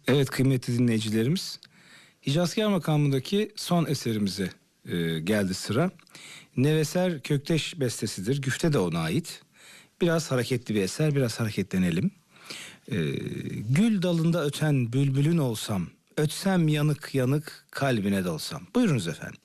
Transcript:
Evet kıymetli dinleyicilerimiz, Hicazkar makamındaki son eserimize geldi sıra. Neveser Kökteş bestesidir. Güfte de ona ait. Biraz hareketli bir eser, biraz hareketlenelim. Gül dalında öten bülbülün olsam, ötsem yanık yanık kalbine dalsam. Buyurunuz efendim.